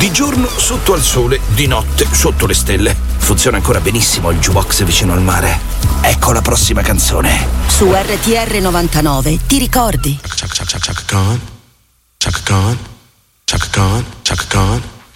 Di giorno sotto al sole, di notte sotto le stelle. Funziona ancora benissimo il jukebox vicino al mare. Ecco la prossima canzone. Su RTR 99, ti ricordi? Chaka Khan, Chaka Khan, Chaka Khan, Chaka Khan.